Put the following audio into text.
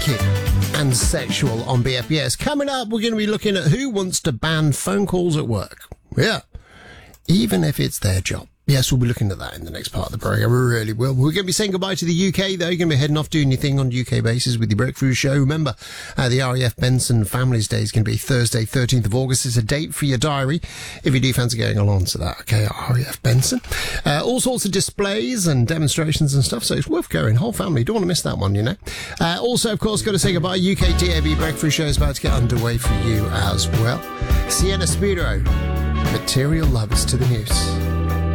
wicked and sexual on BFBS. Coming up, we're going to be looking at who wants to ban phone calls at work. Yeah, even if it's their job. Yes, we'll be looking at that in the next part of the program. We really will. We're going to be saying goodbye to the UK, though. You're going to be heading off doing your thing on UK basis with your breakthrough show. Remember, the RAF Benson Families Day is going to be Thursday, 13th of August. It's a date for your diary if you do fancy going along to that. Okay, RAF Benson. All sorts of displays and demonstrations and stuff, so it's worth going. Whole family. Don't want to miss that one, you know. Also, of course, got to say goodbye. UK DAB breakthrough show is about to get underway for you as well. Sienna Spiro, Material Lovers to the news.